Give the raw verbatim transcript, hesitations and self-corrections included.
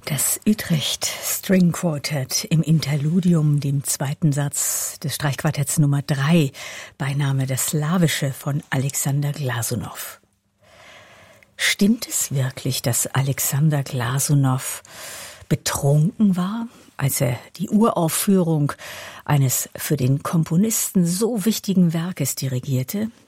Das Utrecht String Quartet im Interludium, dem zweiten Satz des Streichquartetts Nummer drei, Beiname Das Slawische von Alexander Glasunow. Stimmt es wirklich, dass Alexander Glasunow betrunken war, als er die Uraufführung eines für den Komponisten so wichtigen Werkes dirigierte?